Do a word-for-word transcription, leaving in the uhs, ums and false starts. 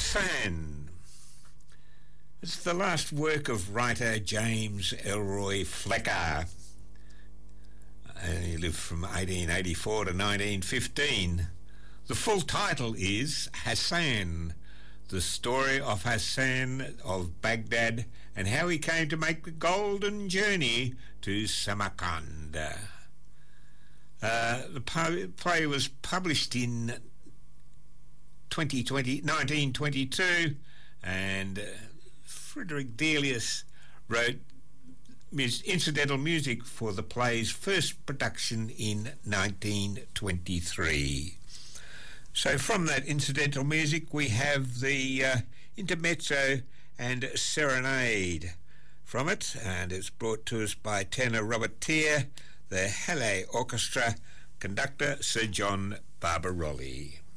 Hassan. It's the last work of writer James Elroy Flecker. And he lived from eighteen eighty-four to nineteen fifteen. The full title is Hassan, the story of Hassan of Baghdad and how he came to make the golden journey to Samarkand. Uh, the play was published in twenty twenty, nineteen twenty-two, and uh, Frederick Delius wrote mus- incidental music for the play's first production in nineteen twenty-three. So from that incidental music we have the uh, intermezzo and serenade from it, and it's brought to us by tenor Robert Tier, the Halle Orchestra, conductor Sir John Barbarolli.